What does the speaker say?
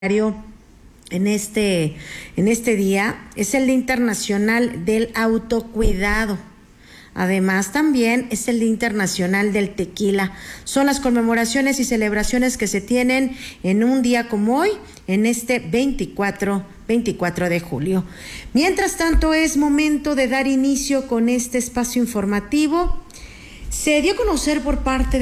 En este día es el Día Internacional del Autocuidado. Además, también es el Día Internacional del Tequila. Son las conmemoraciones y celebraciones que se tienen en un día como hoy, en este 24 de julio. Mientras tanto, es momento de dar inicio con este espacio informativo. Se dio a conocer por parte